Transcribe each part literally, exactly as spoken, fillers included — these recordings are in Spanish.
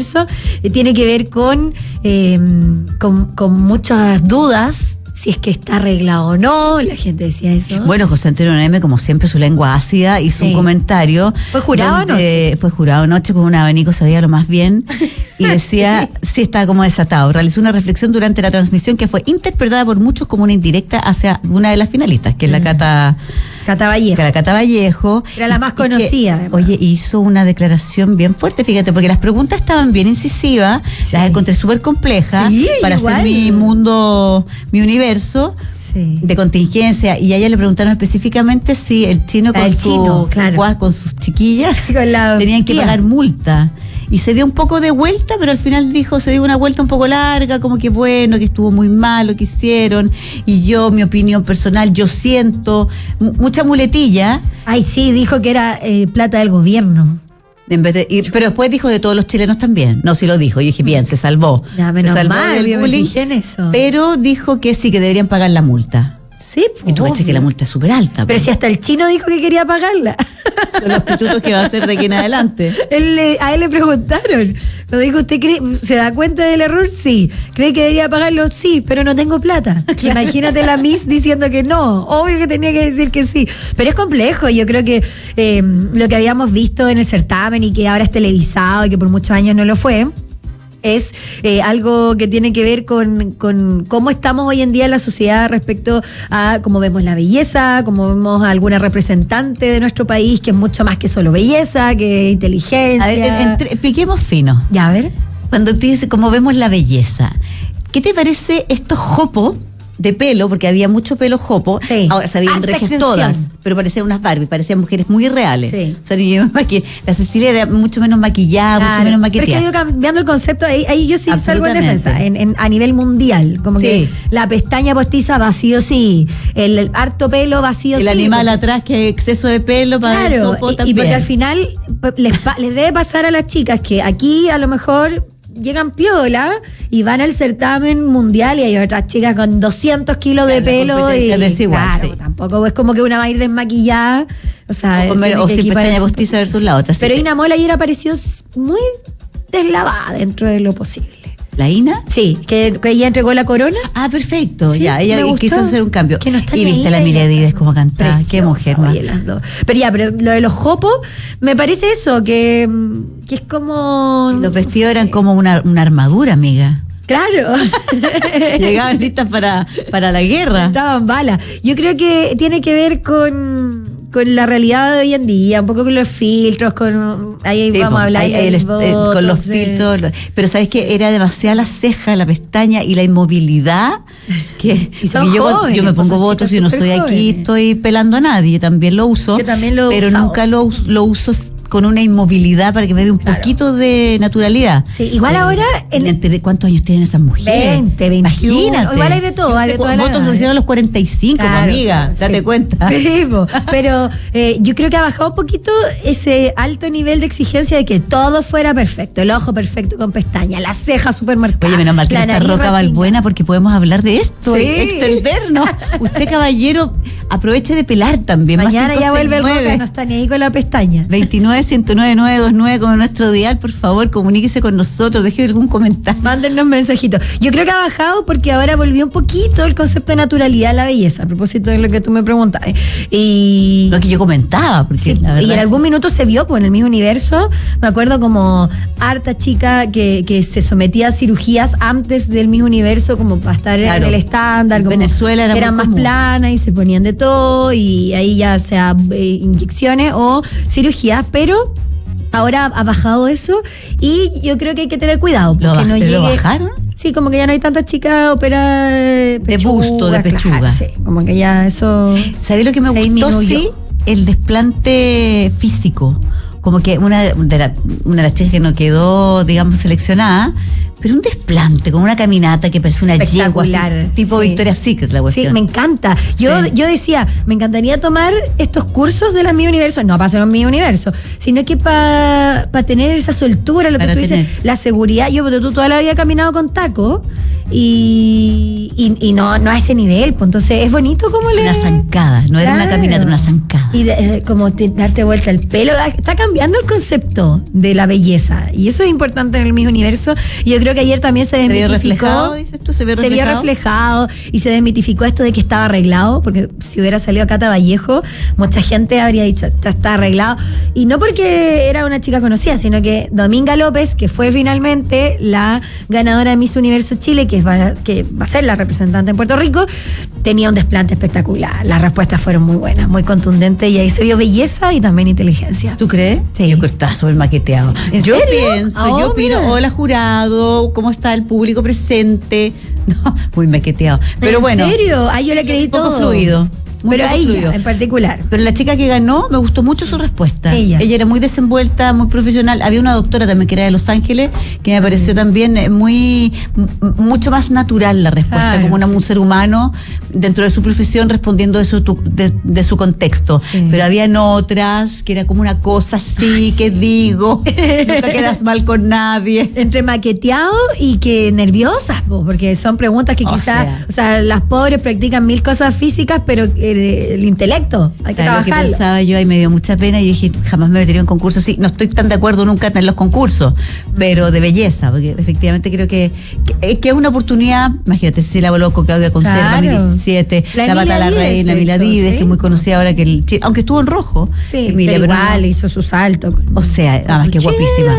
Universo, eh, tiene que ver con, eh, con, con muchas dudas, si es que está arreglado o no, la gente decía eso. Bueno, José Antonio Neme, como siempre, su lengua ácida, hizo sí. un comentario. ¿Fue jurado anoche? Fue jurado anoche con un abanico, sabía lo más bien, y decía, sí. sí estaba como desatado. Realizó una reflexión durante la transmisión que fue interpretada por muchos como una indirecta hacia una de las finalistas, que es la Cata... Cata Vallejo. La Cata Vallejo. Era la más conocida. Que, oye, hizo una declaración bien fuerte, fíjate, porque las preguntas estaban bien incisivas, sí. las encontré súper complejas sí, para igual. hacer mi mundo, mi universo. Sí. De contingencia, y a ella le preguntaron específicamente si el chino con, el su, chino, claro. con sus chiquillas sí, con la tenían que tía. pagar multa. Y se dio un poco de vuelta, pero al final dijo, se dio una vuelta un poco larga, como que bueno, que estuvo muy mal lo que hicieron, y yo, mi opinión personal, yo siento, m- mucha muletilla. Ay, sí, dijo que era eh, plata del gobierno. En vez de, y, pero después dijo de todos los chilenos también. No, sí lo dijo. Yo dije, bien, se salvó. Ya, menos se salvó mal, del bullying, me fijé en eso. Pero dijo que sí, que deberían pagar la multa. Sí, pues. Y tú ves que la multa es súper alta. Pero pues. Si hasta el chino dijo que quería pagarla. Son los pitutos que va a hacer de aquí en adelante. Él le, a él le preguntaron. Cuando dijo, ¿usted cree, se da cuenta del error? Sí. ¿Cree que debería pagarlo? Sí, pero no tengo plata. Imagínate la Miss diciendo que no. Obvio que tenía que decir que sí. Pero es complejo. Yo creo que eh, lo que habíamos visto en el certamen y que ahora es televisado y que por muchos años no lo fue, es eh, algo que tiene que ver con, con cómo estamos hoy en día en la sociedad respecto a cómo vemos la belleza, cómo vemos a alguna representante de nuestro país que es mucho más que solo belleza, que inteligencia. A ver, entre, piquemos fino. Ya, a ver. Cuando te dice cómo vemos la belleza, ¿qué te parece estos jopos de pelo? Porque había mucho pelo jopo. Sí. Ahora se veían regias todas, pero parecían unas Barbie, parecían mujeres muy reales. Sí. O sea, yo me maquillé. La Cecilia era mucho menos maquillada, claro. mucho menos maquillada. Pero es que ha ido cambiando el concepto, ahí, ahí yo sí salgo en defensa, en, en, a nivel mundial. Como sí. que la pestaña postiza vacío sí, el, el harto pelo vacío el sí. El animal porque, atrás que hay exceso de pelo para claro, el jopo y, también. Y porque al final les, les debe pasar a las chicas que aquí a lo mejor llegan piola y van al certamen mundial y hay otras chicas con doscientos kilos claro, de pelo y desigual, claro, sí. tampoco es como que una va a ir desmaquillada, o sea, o, comer, o sin pestaña postiza versus la otra. Pero Ina Mola ayer apareció muy deslavada dentro de lo posible. ¿La Ina? Sí, que, que ella entregó la corona. Ah, perfecto, sí, ya, ella quiso hacer un cambio. Que no está y viste a la Emilia Díez como cantaba, qué mujer más. Las dos. Pero ya, pero lo de los jopos, me parece eso, que, que es como... Los vestidos no sé. eran como una, una armadura, amiga. Claro. Llegaban listas para, para la guerra. Estaban balas. Yo creo que tiene que ver con... con la realidad de hoy en día, un poco con los filtros, con ahí sí, vamos a hablar ahí, ahí el, votos, con los filtros, de... pero sabes que era demasiada la ceja, la pestaña y la inmovilidad que y son yo, jóvenes, yo me pongo votos y no estoy jóvenes. Aquí estoy pelando a nadie, yo también lo uso, yo también lo pero usado. nunca lo, lo uso con una inmovilidad para que me dé un claro. poquito de naturalidad. Sí, igual eh, ahora... En, ¿De cuántos años tienen esas mujeres? veinte, veintiuno. Imagínate. Igual hay de todo. Hay de todas votos lo hicieron a los cuarenta y cinco, claro, amiga, claro, date sí. cuenta. Sí, pero eh, yo creo que ha bajado un poquito ese alto nivel de exigencia de que todo fuera perfecto. El ojo perfecto con pestañas, las cejas súper marcadas. Oye, menos mal que no está Roca Balbuena porque podemos hablar de esto, sí. extendernos. Usted, caballero, aproveche de pelar también. Mañana ya vuelve el Roca, no está ni ahí con la pestaña. veintinueve, ciento nueve, nueve dos nueve como nuestro dial, por favor, comuníquese con nosotros, deje algún comentario. Mándennos mensajitos. Yo creo que ha bajado porque ahora volvió un poquito el concepto de naturalidad a la belleza, a propósito de lo que tú me preguntabas. Y lo que yo comentaba, porque sí, la verdad... y en algún minuto se vio, pues en el mismo universo, me acuerdo como harta chica que, que se sometía a cirugías antes del mismo universo, como para estar claro. en el estándar, como Venezuela era eran más planas y se ponían de todo, y ahí ya sea eh, inyecciones o cirugías, pero ahora ha bajado eso y yo creo que hay que tener cuidado porque ¿Lo, no llegue... ¿Lo bajaron? Sí, como que ya no hay tantas chicas operadas de, de busto, de pechuga. Claro, sí, como que ya eso... ¿Sabés lo que me gustó? Sí, el desplante físico. Como que una de, la, una de las chicas que no quedó, digamos, seleccionada, pero un desplante, con una caminata que parece una yegua, así, tipo sí. Victoria's Secret, la cuestión. Sí, me encanta. Yo, sí. yo decía, me encantaría tomar estos cursos de la Miss Universo, no para ser un Miss Universo, sino que para pa tener esa soltura, lo que para tú tener. dices, la seguridad. Yo, porque tú toda la vida he caminado con taco y, y, y no, no a ese nivel, pues entonces es bonito como es le... una zancada, no claro. era una caminata, una zancada. Y de, de, como te, darte vuelta el pelo. Está cambiando el concepto de la belleza. Y eso es importante en el Miss Universo. Y yo creo que ayer también se desmitificó. ¿Se vio reflejado, dices tú? ¿Se vio reflejado? Se vio reflejado y se desmitificó esto de que estaba arreglado. Porque si hubiera salido Cata Vallejo, mucha gente habría dicho, ya está arreglado. Y no porque era una chica conocida, sino que Dominga López, que fue finalmente la ganadora de Miss Universo Chile, que va, que va a ser la representante en Puerto Rico, tenía un desplante espectacular. Las respuestas fueron muy buenas, muy contundentes, y ahí se vio belleza y también inteligencia. ¿Tú crees? Sí. Yo creo que está súper maqueteado. Yo serio? pienso, oh, yo opino, mira. Hola jurado, ¿cómo está el público presente? No, muy maqueteado. Pero ¿En bueno. ¿En serio? Ahí yo le creí todo. Un poco fluido. Muy pero a ella en particular. Pero la chica que ganó, me gustó mucho su respuesta. Ella. Ella era muy desenvuelta, muy profesional. Había una doctora también que era de Los Ángeles, que me pareció también muy, m- mucho más natural la respuesta, claro, como una, sí. un ser humano dentro de su profesión respondiendo de su, de, de su contexto. Sí. Pero habían otras que era como una cosa así, que digo, nunca quedas mal con nadie. Entre maqueteado y que nerviosas, porque son preguntas que quizás, o sea, o sea, las pobres practican mil cosas físicas, pero el, el intelecto, hay que claro, trabajarlo. Lo que pensaba yo, ahí me dio mucha pena, y yo dije, jamás me metería en concursos. Sí, no estoy tan de acuerdo nunca en los concursos, pero de belleza, porque efectivamente creo que, que, que es una oportunidad. Imagínate, Cecilia Boloco, Claudia Conserva, claro. dos mil diecisiete, la, la Mata la Reina, Mila Dides, ¿sí? que es muy conocida ahora, que el, aunque estuvo en rojo. Sí, Emilia, pero igual no, hizo su salto. Con, o sea, nada más que guapísima.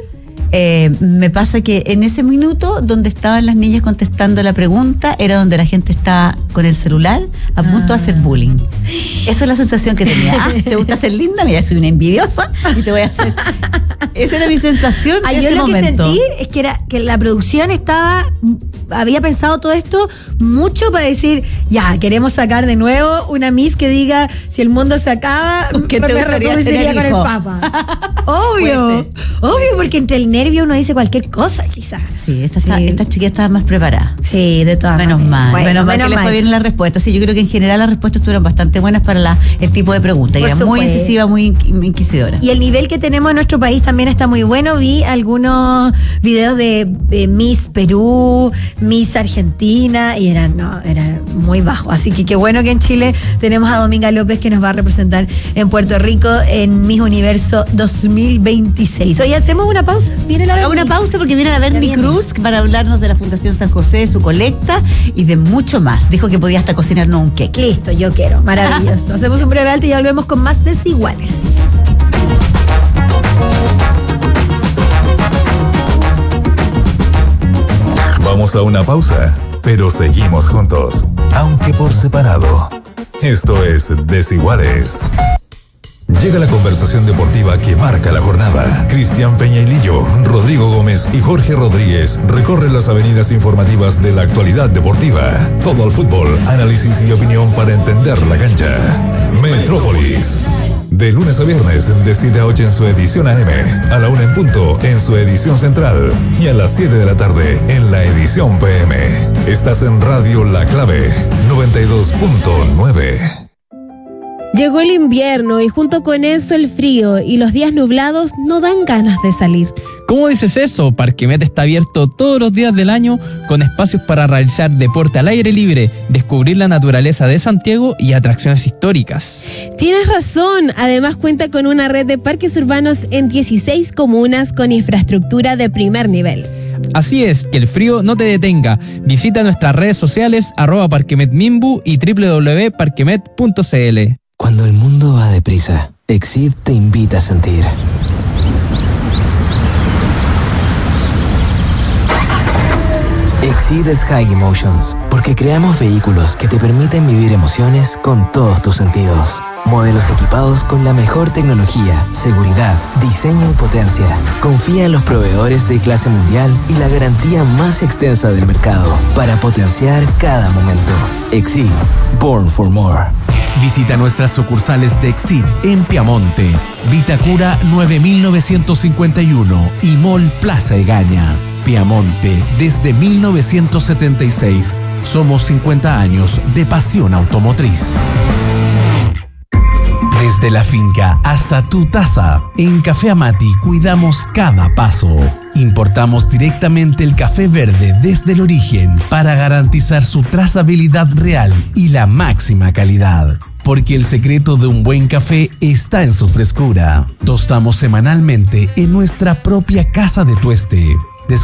Eh, me pasa que en ese minuto donde estaban las niñas contestando la pregunta era donde la gente estaba con el celular a punto ah. de hacer bullying. Eso es la sensación que tenía. Ah, ¿te gusta ser linda? Mira, soy una envidiosa y te voy a hacer. Esa era mi sensación. Ay, en yo ese lo momento. que sentí es que era que la producción estaba había pensado todo esto mucho para decir, ya, queremos sacar de nuevo una Miss que diga, si el mundo se acaba, que te me reproduciría con el Papa. Obvio, obvio, porque entre el nervio uno dice cualquier cosa, quizás. Sí, esta, sí. esta chiquilla estaba más preparada. Sí, de todas menos maneras. mal, Bueno, menos mal menos que mal. le fue bien la respuesta. Sí, yo creo que en general las respuestas estuvieron bastante buenas para la, el tipo de pregunta, que era muy incisiva, muy inquisidora. Y el nivel que tenemos en nuestro país también está muy bueno. Vi algunos videos de, de Miss Perú, Miss Argentina, y eran, no, era muy bajo. Así que qué bueno que en Chile tenemos a Dominga López, que nos va a representar en Puerto Rico en Miss Universo dos mil veintiséis. Hoy hacemos una pausa. Viene la Una pausa porque viene la Berni Cruz para hablarnos de la Fundación San José, de su colecta y de mucho más. Dijo que podía hasta cocinarnos un queque. Listo, yo quiero. Maravilloso. Hacemos un breve alto y ya volvemos con más Desiguales. Vamos a una pausa, pero seguimos juntos, aunque por separado. Esto es Desiguales. Llega la conversación deportiva que marca la jornada. Cristian Peñailillo, Rodrigo Gómez y Jorge Rodríguez recorren las avenidas informativas de la actualidad deportiva. Todo al fútbol, análisis y opinión para entender la cancha. Metrópolis. De lunes a viernes, de siete a ocho en su edición A M, a la una en punto en su edición central y a las siete de la tarde en la edición P M. Estás en Radio La Clave, noventa y dos punto nueve. Llegó el invierno y junto con eso el frío, y los días nublados no dan ganas de salir. ¿Cómo dices eso? Parquemet está abierto todos los días del año con espacios para realizar deporte al aire libre, descubrir la naturaleza de Santiago y atracciones históricas. Tienes razón, además cuenta con una red de parques urbanos en dieciséis comunas con infraestructura de primer nivel. Así es, que el frío no te detenga. Visita nuestras redes sociales arroba parquemetmimbu y doble u doble u doble u punto parquemet punto c l. Cuando el mundo va deprisa, Exid te invita a sentir. Exid es High Emotions, porque creamos vehículos que te permiten vivir emociones con todos tus sentidos. Modelos equipados con la mejor tecnología, seguridad, diseño y potencia. Confía en los proveedores de clase mundial y la garantía más extensa del mercado para potenciar cada momento. Exid, Born for More. Visita nuestras sucursales de Exid en Piamonte, Vitacura nueve mil novecientos cincuenta y uno y Mall Plaza Egaña. Piamonte, desde mil novecientos setenta y seis. Somos cincuenta años de pasión automotriz. Desde la finca hasta tu taza, en Café Amati cuidamos cada paso. Importamos directamente el café verde desde el origen para garantizar su trazabilidad real y la máxima calidad. porque el secreto de un buen café está en su frescura. Tostamos semanalmente en nuestra propia casa de tueste.